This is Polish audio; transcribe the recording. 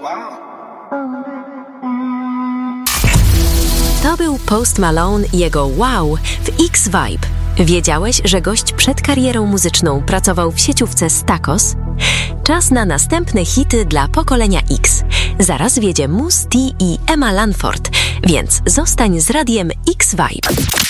To był Post Malone i jego Wow w X-Vibe. Wiedziałeś, że gość przed karierą muzyczną pracował w sieciówce Stakos? Czas na następne hity dla pokolenia X. Zaraz wiedzie Mousse T i Emma Lanford, więc zostań z radiem X-Vibe.